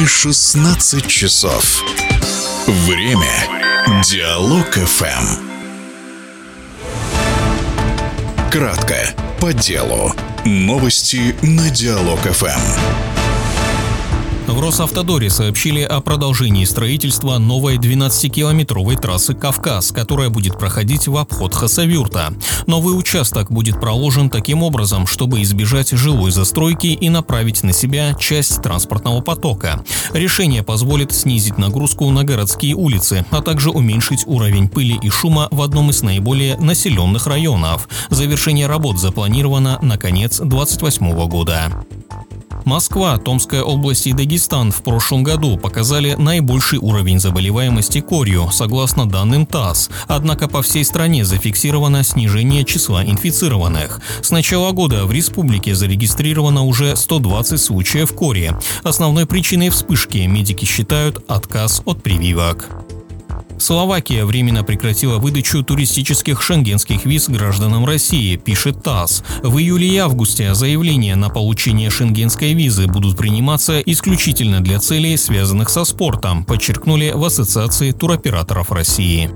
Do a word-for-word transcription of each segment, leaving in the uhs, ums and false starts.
Почти шестнадцать часов. Время. Диалог эф эм. Кратко, по делу. Новости на Диалог эф эм. В Росавтодоре сообщили о продолжении строительства новой двенадцатикилометровой трассы «Кавказ», которая будет проходить в обход Хасавюрта. Новый участок будет проложен таким образом, чтобы избежать жилой застройки и направить на себя часть транспортного потока. Решение позволит снизить нагрузку на городские улицы, а также уменьшить уровень пыли и шума в одном из наиболее населенных районов. Завершение работ запланировано на конец две тысячи двадцать восьмого года. Москва, Томская область и Дагестан в прошлом году показали наибольший уровень заболеваемости корью, согласно данным ТАСС. Однако по всей стране зафиксировано снижение числа инфицированных. С начала года в республике зарегистрировано уже сто двадцать случаев кори. Основной причиной вспышки медики считают отказ от прививок. Словакия временно прекратила выдачу туристических шенгенских виз гражданам России, пишет ТАСС. В июле и августе заявления на получение шенгенской визы будут приниматься исключительно для целей, связанных со спортом, подчеркнули в Ассоциации туроператоров России.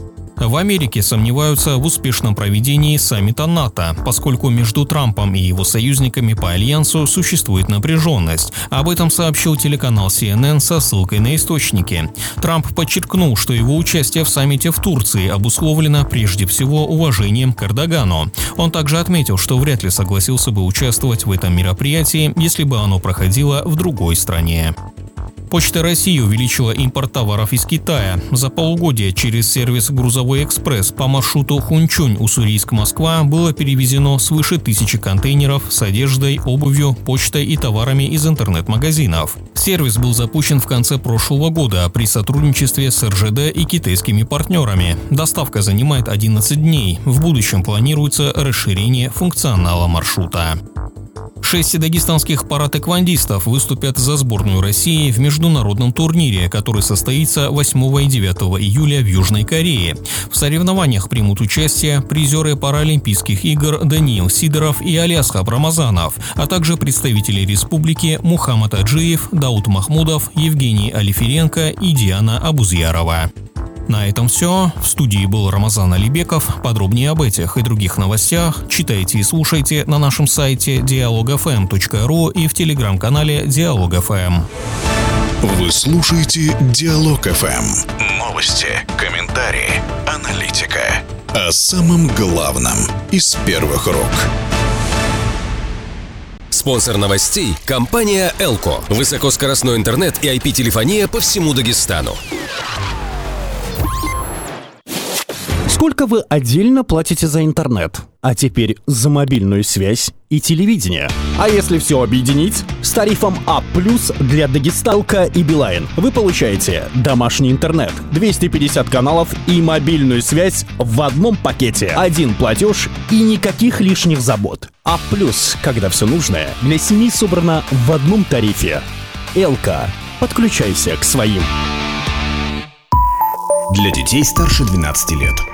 В Америке сомневаются в успешном проведении саммита НАТО, поскольку между Трампом и его союзниками по альянсу существует напряженность. Об этом сообщил телеканал си эн эн со ссылкой на источники. Трамп подчеркнул, что его участие в саммите в Турции обусловлено прежде всего уважением к Эрдогану. Он также отметил, что вряд ли согласился бы участвовать в этом мероприятии, если бы оно проходило в другой стране. Почта России увеличила импорт товаров из Китая. За полугодие через сервис «Грузовой экспресс» по маршруту Хунчунь-Уссурийск-Москва было перевезено свыше тысячи контейнеров с одеждой, обувью, почтой и товарами из интернет-магазинов. Сервис был запущен в конце прошлого года при сотрудничестве с эр жэ дэ и китайскими партнерами. Доставка занимает одиннадцать дней. В будущем планируется расширение функционала маршрута. Шесть дагестанских паратэквондистов выступят за сборную России в международном турнире, который состоится восьмого и девятого июля в Южной Корее. В соревнованиях примут участие призеры Паралимпийских игр Даниил Сидоров и Алиасхаб Рамазанов, а также представители республики Мухаммад Аджиев, Дауд Махмудов, Евгений Алиференко и Диана Абузьярова. На этом все. В студии был Рамазан Алибеков. Подробнее об этих и других новостях читайте и слушайте на нашем сайте диалог эф эм точка ру и в телеграм-канале Диалог эф эм. Вы слушаете Диалог эф эм. Новости, комментарии, аналитика. О самом главном из первых рук. Спонсор новостей – компания Элко. Высокоскоростной интернет и ай пи-телефония по всему Дагестану. Сколько вы отдельно платите за интернет? А теперь за мобильную связь и телевидение. А если все объединить? С тарифом А плюс для Дагесталка и Билайн вы получаете домашний интернет, двести пятьдесят каналов и мобильную связь в одном пакете. Один платеж и никаких лишних забот. А плюс, когда все нужное для семьи собрано в одном тарифе. Элка. Подключайся к своим. Для детей старше двенадцати лет.